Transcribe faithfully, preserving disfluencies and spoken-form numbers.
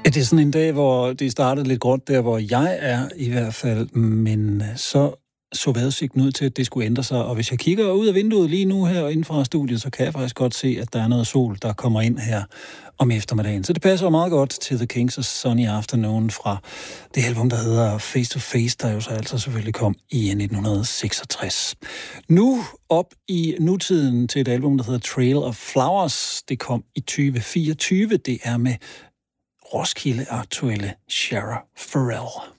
Ja, det er sådan en dag, hvor det startede lidt gråt der, hvor jeg er i hvert fald, men så så vejrudsigten ud til, at det skulle ændre sig. Og hvis jeg kigger ud af vinduet lige nu her inden fra studiet, så kan jeg faktisk godt se, at der er noget sol, der kommer ind her om eftermiddagen. Så det passer jo meget godt til The Kings' Sunny Afternoon fra det album, der hedder Face to Face, der jo så altså selvfølgelig kom i nitten seksogtres. Nu op i nutiden til et album, der hedder Trail of Flowers. Det kom i tyve fireogtyve. Det er med Roskilde-aktuelle Shara Farrell.